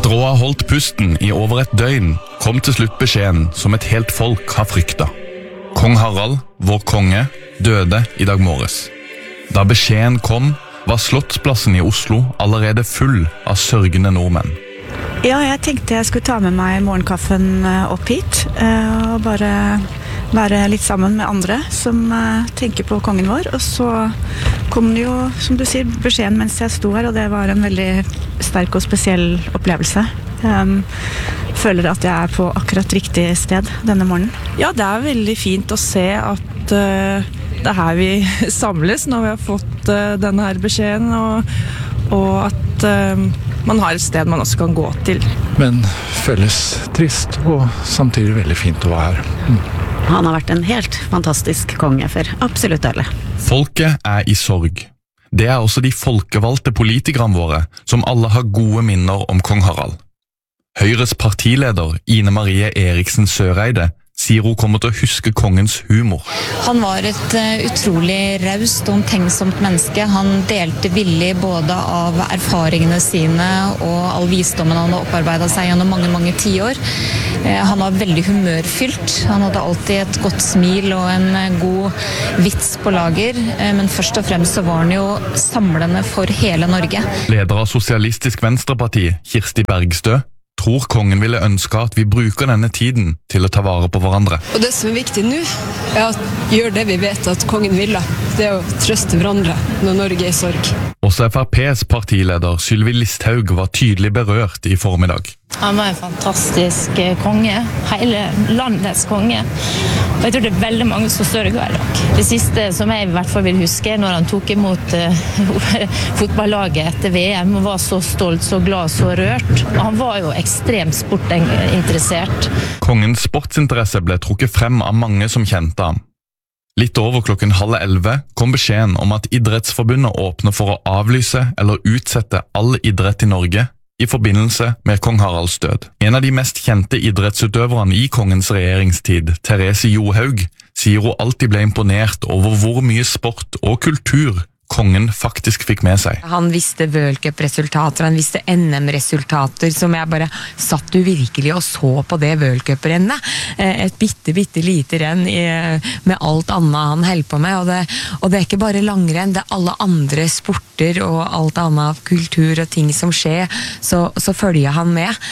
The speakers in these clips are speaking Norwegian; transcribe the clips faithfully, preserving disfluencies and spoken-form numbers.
Etter å ha holdt pusten i over et døgn, kom til slutt beskjeden som et helt folk har fryktet. Kong Harald, vår konge, døde i dag morges. Da beskjeden kom, var Slottsplassen i Oslo allerede full av sørgende nordmenn. Ja, jeg tenkte jeg skulle ta med meg morgenkaffen opp hit, og bare være litt sammen med andre som tenker på kongen vår. Og så kom det jo, som du sier, beskjeden mens jeg sto her, og det var en veldig sterk og spesiell opplevelse. Jeg føler at jeg er på akkurat riktig sted denne morgenen. Ja, det er veldig fint å se at uh, det er her vi samles når vi har fått uh, denne her beskjeden, og, og at uh, man har et sted man også kan gå til. Men føles trist og samtidig veldig fint å være her. Mm. Han har vært en helt fantastisk konge for absolutt alle. Folket er i sorg. Det er også de folkevalgte politikerne våre, som alle har gode minner om kong Harald. Høyres partileder, Ine Marie Eriksen Søreide, sier hun kommer til å huske kongens humor. Han var et uh, utrolig raust og omtenksomt menneske. Han delte villig både av erfaringene sine og all visdommen han hadde opparbeidet seg gjennom mange, mange tiår. Uh, han var veldig humørfylt. Han hadde alltid et godt smil og en uh, god vits på lager. Uh, men først og fremst så var han jo samlende for hele Norge. Leder av Sosialistisk Venstreparti, Kirsti Bergstø, tror kongen ville ønske at vi bruker denne tiden til å ta vare på hverandre. Og det som er viktig nå, er at gjør det vi vet at kongen ville. Det er å trøste hverandre når Norge er i sorg. Også F R P's partileder Sylvi Listhaug var tydelig berørt i formiddag. Han var en fantastisk konge, hele landets konge. Og jeg tror det er veldig mange som sørger i dag. Det siste som jeg i hvert fall vil huske, når han tok imot uh, fotballaget etter V M, og var så stolt, så glad, så rørt. Og han var jo ekstremt sportinteressert. Kongens sportsinteresse ble trukket frem av mange som kjente ham. Litt over klokken halv elleve kom beskjeden om at Idrettsforbundet åpner for å avlyse eller utsette all idrett i Norge i forbindelse med kong Haralds død. En av de mest kjente idrettsutøverne i kongens regjeringstid, Therese Johaug, sier hun alltid ble imponert over hvor mye sport og kultur kongen faktisk fikk med seg. Han visste World Cup-resultater, han visste N M-resultater, som jeg bare satt du virkelig og så på det World Cup-rennet. Et bitte, bitte lite renn med alt annet han held på med, og det, og det er ikke bare langrenn, det er alle andre sporter og alt annet kultur og ting som skjer, så, så følger han med.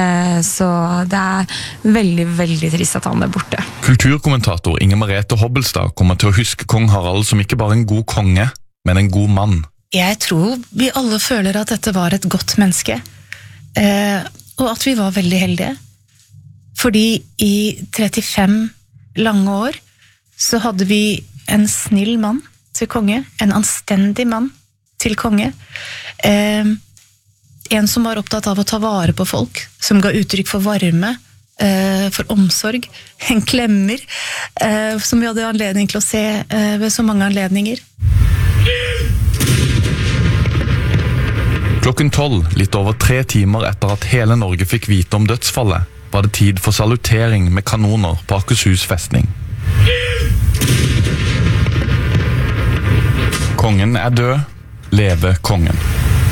Så det er veldig, veldig trist at han er borte. Kulturkommentator Inger Merete Hobbelstad kommer til å huske kong Harald som ikke bare en god konge, men en god mann. Jeg tror vi alle føler at dette var et godt menneske, eh, og at vi var veldig heldige. Fordi i trettifem lange år så hadde vi en snill mann til konge, en anstendig mann til konge, eh, en som var opptatt av å ta vare på folk, som ga uttrykk for varme, eh, for omsorg, en klemmer, eh, som vi hadde anledning til å se eh, ved så mange anledninger. Klokken tolv, litt over tre timer etter at hele Norge fikk vite om dødsfallet, var det tid for salutering med kanoner på Akershus festning. Kongen er død, leve kongen.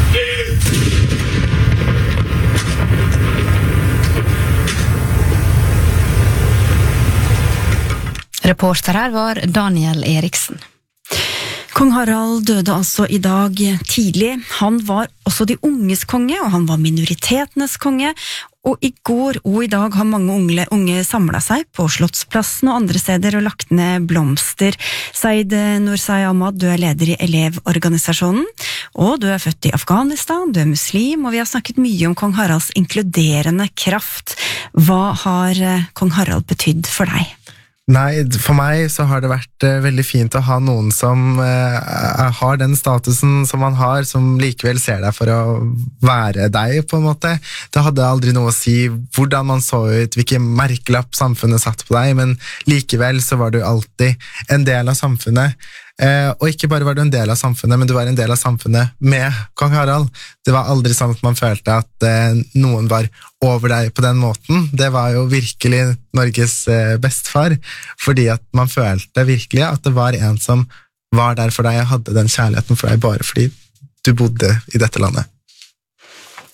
Reporter her var Daniel Eriksen. Kong Harald døde altså i dag tidlig. Han var også de unges konge, og han var minoritetenes konge. Og i går og i dag har mange unge, unge samlet seg på Slottsplassen og andre steder og lagt ned blomster. Saeed Nursai Ahmad, du er leder i Elevorganisasjonen, og du er født i Afghanistan, du er muslim, og vi har snakket mye om kong Haralds inkluderende kraft. Hva har kong Harald betydd for deg? Nei, for meg så har det vært uh, veldig fint å ha noen som uh, har den statusen som man har, som likevel ser deg for å være deg, på en måte. Det hadde aldri noe å si hvordan man så ut, hvilken merkelapp samfunnet satt på deg, men likevel så var du alltid en del av samfunnet. Eh, og ikke bare var du en del av samfunnet, men du var en del av samfunnet med kong Harald. Det var aldri sånn at man følte at eh, noen var over deg på den måten. Det var jo virkelig Norges eh, bestefar, fordi at man følte virkelig at det var en som var der for deg og hadde den kjærligheten for deg bare fordi du bodde i dette landet. Nå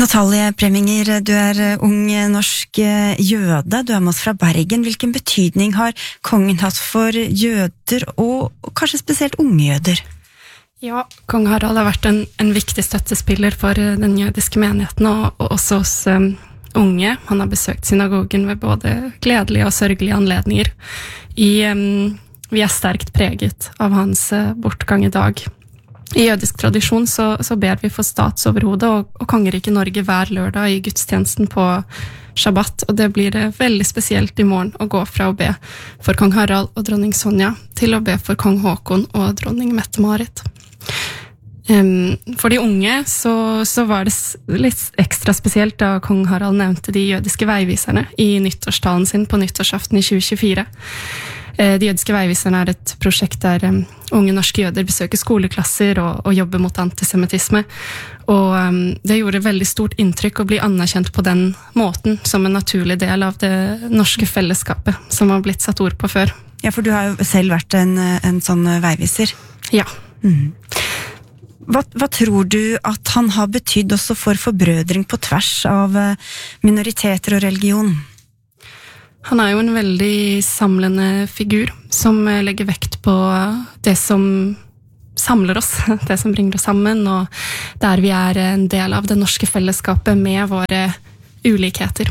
Natalie Preminger, du er ung norsk jøde, du er med oss fra Bergen. Hvilken betydning har kongen hatt for jøder, og kanskje spesielt unge jøder? Ja, kong Harald har vært en, en viktig støttespiller for den jødiske menigheten, og, og også hos um, unge. Han har besøkt synagogen ved både gledelige og sørgelige anledninger. I, um, vi er sterkt preget av hans uh, bortgang i dag. I jødisk tradisjon så, så ber vi for statsoverhodet og, og kongeriket Norge hver lørdag i gudstjenesten på Shabbat, og det blir veldig spesielt i morgen å gå fra å be for kong Harald og dronning Sonja til å be for kong Håkon og dronning Mette-Marit. Um, for de unge så, så var det litt ekstra spesielt da kong Harald nevnte de jødiske veiviserne i nyttårstalen sin på nyttårsaften i tjue tjuefire. De jødiske veiviserne er et prosjekt der um, unge norske jøder besøker skoleklasser og, og jobber mot antisemittisme. Og um, det gjorde veldig stort inntrykk å bli anerkjent på den måten som en naturlig del av det norske fellesskapet, som har blitt satt ord på før. Ja, for du har jo selv vært en, en sånn veiviser. Ja. Mm. Hva, hva tror du at han har betydd også for forbrødring på tvers av minoriteter og religion? Han er jo en veldig samlende figur, som legger vekt på det som samler oss, det som bringer oss sammen, og der vi er en del av det norske fellesskapet med våre ulikheter.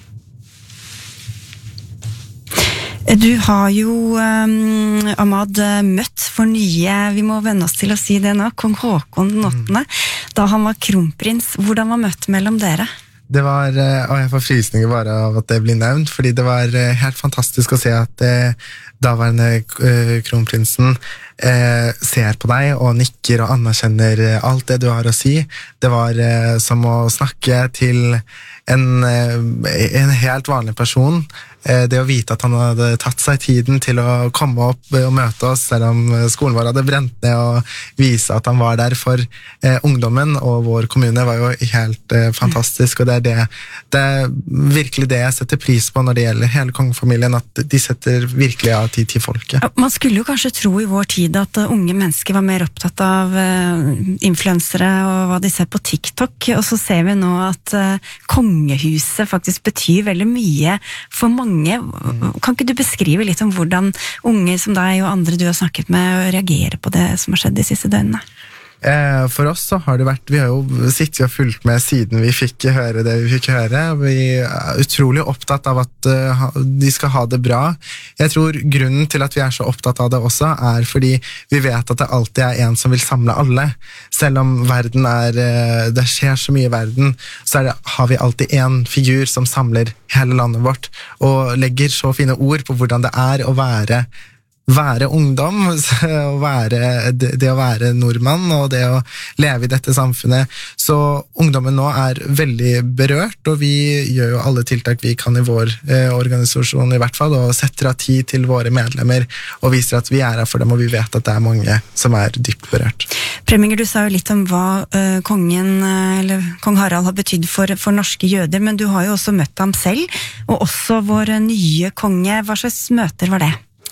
Du har jo, um, Ahmad, møtt for nye, vi må venne oss til å si det nå, kong Håkon den åttende, da han var kronprins. Hvordan var møtet mellom dere? Det var, og jeg får frysninger bare av at det blir nevnt, fordi det var helt fantastisk å se at eh, daværende kronprinsen eh, ser på deg og nikker og anerkjenner alt det du har å si. Det var eh, som å snakke til en, en helt vanlig person. Det å vite at han hadde tatt seg tiden til å komme opp og møte oss, selv om skolen vår hadde brent ned, og vise at han var der for eh, ungdommen og vår kommune, var jo helt eh, fantastisk, og det er, det, det er virkelig det jeg setter pris på når det gjelder hele kongefamilien, at de setter virkelig av tid til folket. Man skulle jo kanskje tro i vår tid at unge mennesker var mer opptatt av uh, influensere og hva de ser på TikTok, og så ser vi nå at uh, kongehuset faktisk betyr veldig mye for mange. Kan ikke du beskrive litt om hvordan unge som deg og andre du har snakket med reagerer på det som har skjedd de siste døgnene? For oss så har det vært, vi har jo sittet og fulgt med siden vi fikk høre det vi fikk høre. Vi er utrolig opptatt av at de skal ha det bra. Jeg tror grunnen til at vi er så opptatt av det også er fordi vi vet at det alltid er en som vil samle alle. Selv om verden er, det skjer så mye i verden, så er det, har vi alltid en figur som samler hele landet vårt og legger så fine ord på hvordan det er å være være ungdom, å være, det å være nordmann og det å leve i dette samfunnet. Så ungdommen nå er veldig berørt, og vi gjør jo alle tiltak vi kan i vår eh, organisasjon i hvert fall, og setter av tid til våre medlemmer og viser at vi er her for dem, og vi vet at det er mange som er dypt berørt. Preminger, du sa jo litt om hva uh, kongen, uh, eller kong Harald har betydd for, for norske jøder, men du har jo også møtt ham selv, og også vår nye konge. Hva slags møter var det?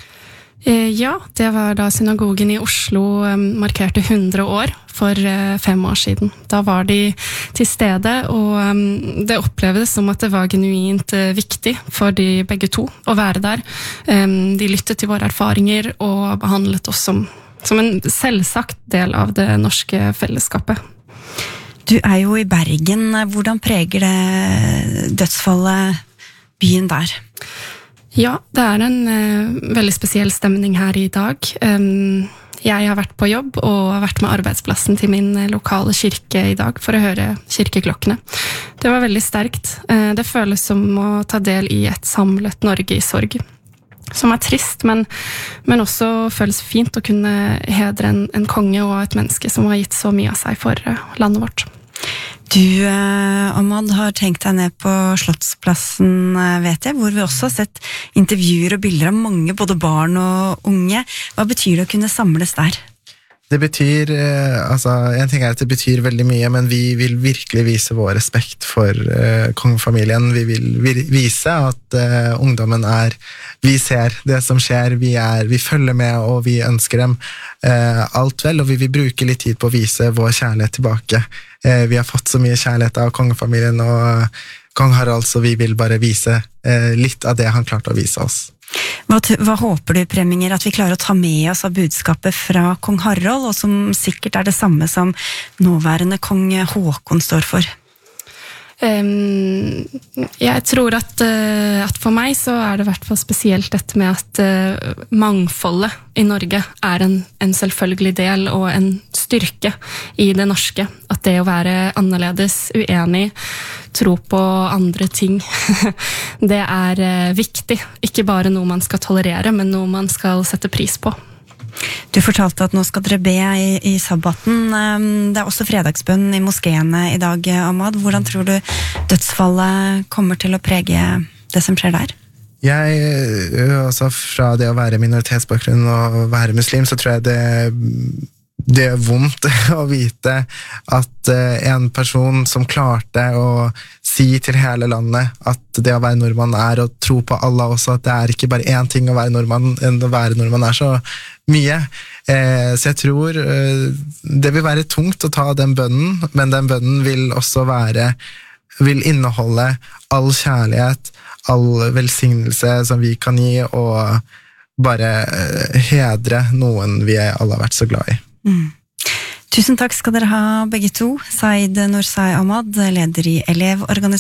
Ja, det var da synagogen i Oslo markerte hundre år for fem år siden. Da var de til stede, og det opplevdes som at det var genuint viktig for de begge to å være der. De lyttet til våre erfaringer og behandlet oss som, som en selvsagt del av det norske fellesskapet. Du er jo i Bergen. Hvordan preger det dødsfallet byen der? Ja, det er en uh, veldig spesiell stemning her i dag. Um, jeg har vært på jobb og har vært med arbeidsplassen til min lokale kirke i dag for å høre kirkeklokkene. Det var veldig sterkt. Uh, det føles som å ta del i et samlet Norge i sorg. Som er trist, men, men også føles fint å kunne hedre en, en konge og et menneske som har gitt så mye av seg for uh, landet vårt. Du, eh, Ahmad, har tenkt deg ned på Slottsplassen, vet jeg, hvor vi også har sett intervjuer og bilder av mange, både barn og unge. Hva betyr det å kunne samles der? Det betyr, altså, en ting er at det betyr veldig mye, men vi vil virkelig vise vår respekt for uh, kongefamilien. Vi vil vir- vise at uh, ungdommen er, vi ser det som skjer, vi, er, vi følger med, og vi ønsker dem uh, alt vel, og vi vil bruke litt tid på å vise vår kjærlighet tilbake. Uh, vi har fått så mye kjærlighet av kongefamilien, og uh, kong Harald, så vi vil bare vise uh, litt av det han klarte å vise oss. Hva, hva håper du, Preminger, at vi klarer å ta med oss av budskapet fra kong Harald, og som sikkert er det samme som nåværende kong Håkon står for? Um, jeg tror at, uh, at for meg så er det i hvert fall spesielt dette med at uh, mangfoldet i Norge er en, en selvfølgelig del og en styrke i det norske. At det å være annerledes, uenig, tro på andre ting, det er uh, viktig. Ikke bare noe man skal tolerere, men noe man skal sette pris på. Du fortalte at nå skal dere be i, i sabbaten. Det er også fredagsbønn i moskéene i dag, Ahmad. Hvordan tror du dødsfallet kommer til å prege det som skjer der? Jeg, altså fra det å være minoritetsbakgrunn og være muslim, så tror jeg det det er vondt å vite at en person som klarte å si til hele landet at det å være nordmann er å tro på Allah også, at det er ikke bare én ting å være nordmann, enn å være nordmann er så mye. Så jeg tror det vil være tungt å ta den bønnen, men den bønnen vil også være, vil inneholde all kjærlighet, all velsignelse som vi kan gi, og bare hedre noen vi alle har vært så glad i. Mm. Tusen takk skal dere ha begge to. Saeed Nursai Ahmad, leder i Elevorganisasjonen